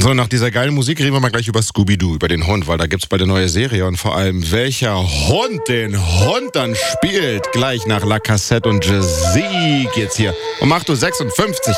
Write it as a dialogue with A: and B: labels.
A: So, nach dieser geilen Musik reden wir mal gleich über Scooby-Doo, über den Hund, weil da gibt's bald eine neue Serie und vor allem, welcher Hund den Hund dann spielt. Gleich nach La Cassette und Jazzy geht's hier um 8.56 Uhr.